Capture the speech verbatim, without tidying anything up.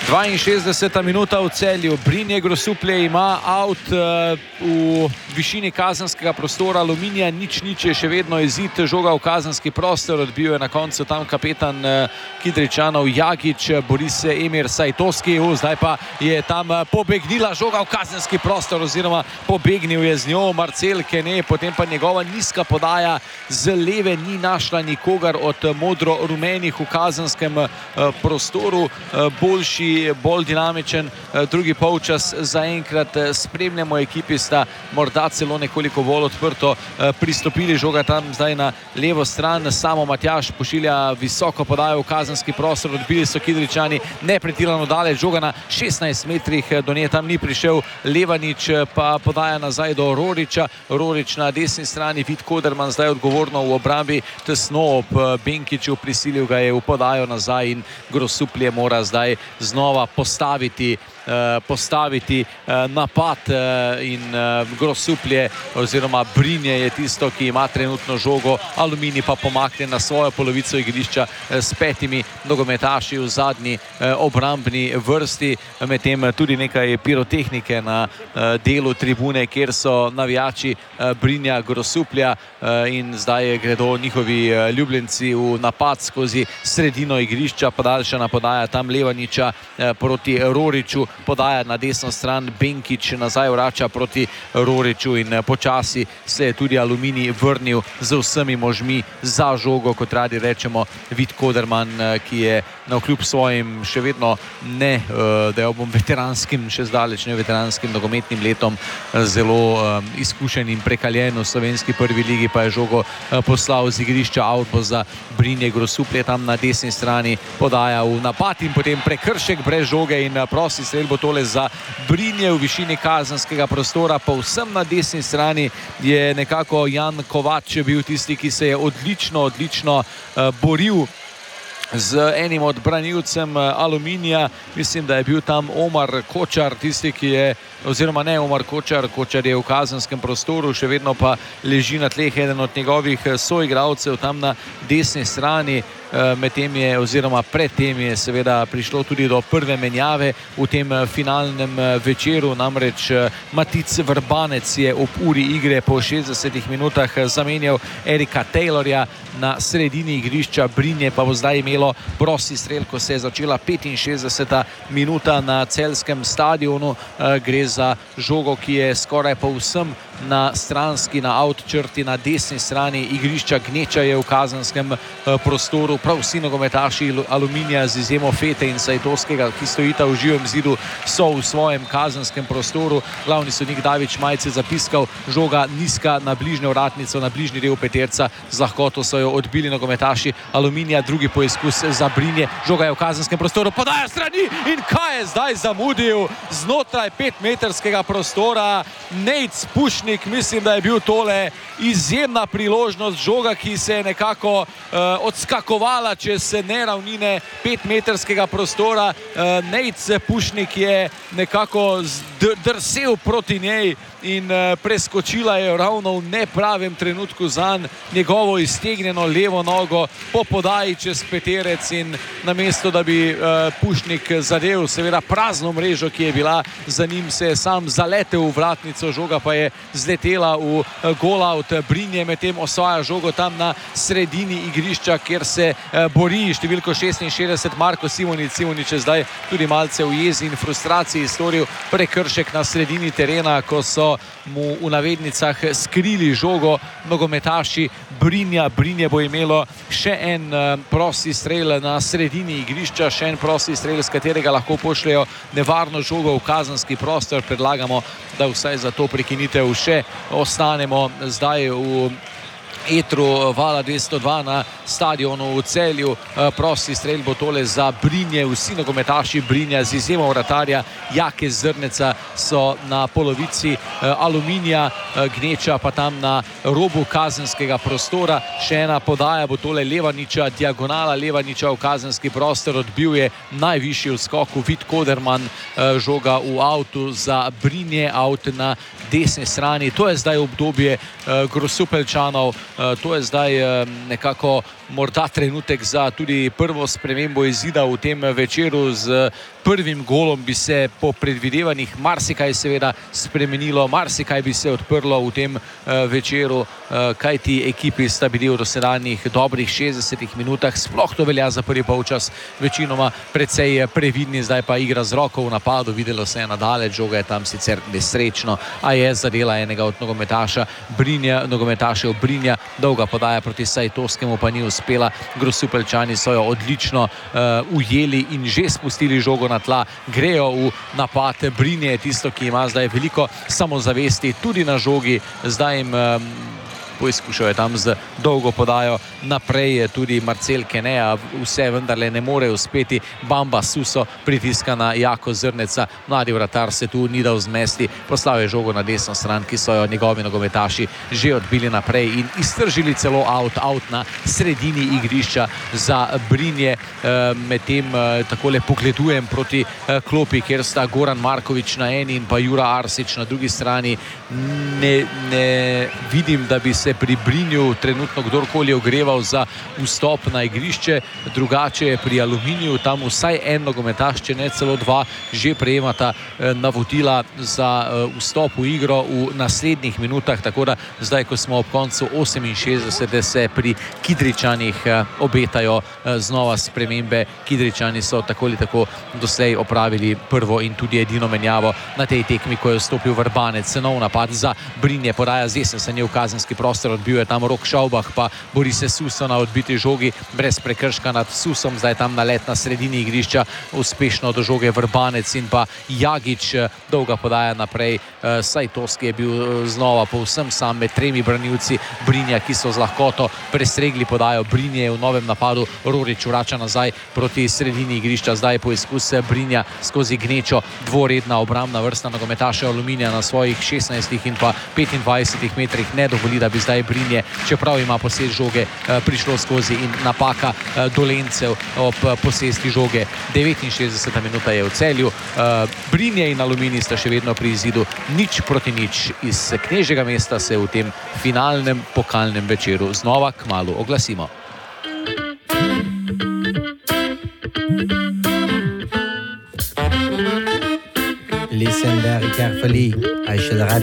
dvainšestdeseta minuta v Celju. Brinje Grosuplje ima out uh, v višini kazenskega prostora Aluminija. Nič nič je še vedno izid. Žoga v kazenski prostor. Odbil je na koncu tam kapetan uh, Kidričanov Jagič. Bori se Emir Sajtovski. Uh, zdaj pa je tam uh, pobegnila žoga v kazenski prostor oziroma pobegnil je z njo Marcel Kene. Potem pa njegova nizka podaja z leve ni našla nikogar od modro-rumenih v kazenskem uh, prostoru. Uh, boljši bolj dinamičen drugi polčas zaenkrat spremljamo. Ekipi sta morda celo nekoliko bolj odprto pristopili. Žoga tam zdaj na levo stran. Samo Matjaž pošilja visoko podajo v kazenski prostor. Odbili so Kidričani nepretirano daleč. Žoga na šestnajst metrih, do nje tam ni prišel Levanič, pa podaja nazaj do Roriča. Rorič na desni strani, Vid Koderman zdaj odgovorno v obrambi, tesno ob Benkiču, prisilil ga je v podajo nazaj in Grosuplje mora zdaj znova postaviti, uh, postaviti uh, napad uh, in uh, Grosuplje oziroma Brinje je tisto, ki ima trenutno žogo. Aluminij pa pomakne na svojo polovico igrišča uh, s petimi nogometaši v zadnji uh, obrambni vrsti. Medtem tudi nekaj pirotehnike na uh, delu tribune, kjer so navijači uh, Brinja Grosuplja uh, in zdaj gredo njihovi uh, ljubljenci v napad skozi sredino igrišča. Podaljšana podaja tam Levaniča proti Roriču, podaja na desno stran, Benkič nazaj vrača proti Roriču in počasi se je tudi Aluminij vrnil z vsemi možmi za žogo, kot radi rečemo. Vid Koderman, ki je navkljub svojim še vedno ne, da jo bom veteranskim, še zdaleč ne veteranskim nogometnim letom, zelo izkušen in prekaljen v slovenski prvi ligi, pa je žogo poslal z igrišča. Out bo za Brinje Grosuplje tam na desni strani, podaja v napad in potem prekršek brez žoge in prosti strel bo tole za Brinje v višini kazenskega prostora. Povsem na desni strani je nekako Jan Kovač bil tisti, ki se je odlično, odlično uh, boril z enim od branilcem Aluminija. Mislim, da je bil tam Omar Kočar tisti, ki je, oziroma ne Omar Kočar, Kočar je v kazenskem prostoru, še vedno pa leži na tleh eden od njegovih soigralcev tam na desni strani. Medtem je, oziroma predtem je seveda prišlo tudi do prve menjave v tem finalnem večeru, namreč Matic Vrbanec je ob uri igre po šestdesetih minutah zamenjal Erika Taylorja na sredini igrišča. Brinje pa bo zdaj imelo prosti strel, ko se je začela petinšestdeseta minuta na celjskem stadionu. Gre za žogo, ki je skoraj povsem na stranski, na out črti, na desni strani igrišča. Gneča je v kazenskem prostoru. Prav vsi nogometaši Aluminija z izjemo Fete in Sajtovskega, ki stojita v živem zidu, so v svojem kazenskem prostoru. Glavni sodnik Davič Majce zapiskal, žoga nizka na bližnjo vratnico, na bližnji del peterca. Z lahkoto so jo odbili nogometaši Aluminija. Drugi poizkus za Brinje. Žoga je v kazenskem prostoru, podaja strani in kaj je zdaj zamudil znotraj petmetrskega prostora Nejc Pušnik. Mislim, da je bil tole izjemna priložnost. Žoga, ki se je nekako uh, odskakovala čez neravnine petmetrskega prostora. Uh, Nejc Pušnik je nekako drsel proti njej in uh, preskočila je ravno v nepravem trenutku zanj njegovo iztegnjeno levo nogo po podaji čez peterec in namesto, da bi uh, Pušnik zadev seveda prazno mrežo, ki je bila za njim, se je sam zaletel v vratnico. Žoga pa je zletela v gol out. Brinje medtem osvaja žogo tam na sredini igrišča, kjer se uh, bori številko šestinšestdeset Marko Simonič. Simonič je zdaj tudi malce v jezi in frustraciji storil prekršek na sredini terena, ko so mu v navednicah skrili žogo nogometaši Brinja. Brinje bo imelo še en uh, prosti strel na sredini igrišča, še en prosti strel, z katerega lahko pošljejo nevarno žogo v kazenski prostor. Predlagamo, da vsaj za to prekinitev še ostanemo zdaj v etru Vala dvesto dva na stadionu v Celju. Prosti strel bo tole za Brinje. Vsi nogometaši Brinja z izjemo vratarja Jake Zrneca so na polovici Aluminija, Gneča pa tam na robu kazenskega prostora. Še ena podaja bo tole Levaniča, diagonala Levaniča v kazenski prostor. Odbil je najvišji v skoku Vid Koderman. Žoga v avtu za Brinje, avt na desni strani. To je zdaj obdobje Grosupeljčanov, to je zdaj nekako morda trenutek za tudi prvo spremembo izida v tem večeru. Z prvim golom bi se po predvidevanjih marsikaj seveda spremenilo, marsikaj bi se odprlo v tem večeru, kaj ti ekipi sta bili v dosedanjih dobrih šestdesetih minutah, sploh to velja za prvi polčas, večinoma precej previdni, zdaj pa igra z roko v napadu, videlo se je nadaleč, žoga je tam sicer nesrečno, a je zadela enega od nogometaša Brinja, nogometašev Brinja, dolga podaja proti Sajtovskemu pa ni uspela, Grosupeljčani so jo odlično uh, ujeli in že spustili žogo na tla, grejo v napad. Brinje je tisto, ki ima zdaj veliko samozavesti tudi na žogi, zdaj jim um, poizkušal je tam z dolgo podajo naprej, je tudi Marcel Kenea, vse vendarle ne more uspeti. Bamba Suso pritiska na Jako Zrneca, mladi vratar se tu ni dal zmesti, poslal je žogo na desno stran, ki so jo njegovi nogometaši že odbili naprej in iztržili celo out, out na sredini igrišča za Brinje. Medtem takole pogledujem proti klopi, kjer sta Goran Marković na eni in pa Jura Arsić na drugi strani. Ne, ne vidim, da bi se pri Brinju trenutno kdorkoli ogreval za vstop na igrišče, drugače je pri Aluminiju, tam vsaj en nogometaš, če ne celo dva, že prejemata navodila za vstop v igro v naslednjih minutah, tako da zdaj, ko smo ob koncu oseminšestdesetih, se pri Kidričanih obetajo znova spremembe. Kidričani so tako ali tako doslej opravili prvo in tudi edino menjavo na tej tekmi, ko je vstopil Vrbanec. Nov napad za Brinje, podaja z desne strani v kazenski prostor, odbil je tam Rok Šaubah, pa bori se Suso na odbiti žogi, brez prekrška nad Susom, zdaj tam nalet na sredini igrišča, uspešno do žoge Vrbanec in pa Jagič, dolga podaja naprej. Sajtovski je bil znova povsem sam med tremi branilci Brinja, ki so z lahkoto presregli podajo. Brinje je v novem napadu, Rorič vrača nazaj proti sredini igrišča, zdaj poizkus Brinja skozi gnečo, dvoredna obrambna vrsta nogometaša Aluminija na svojih šestnajstih in pa petindvajsetih metrih ne dovoli, da bi zdaj Brinje, čeprav ima posest žoge, prišlo skozi in napaka Dolencev ob posesti žoge. devetinšestdeseta minuta je v Celju, Brinje in Aluminij sta še vedno pri izidu nič proti nič. Iz Knežjega mesta se v tem finalnem pokalnem večeru znova kmalu oglasimo. Listen very carefully. I shall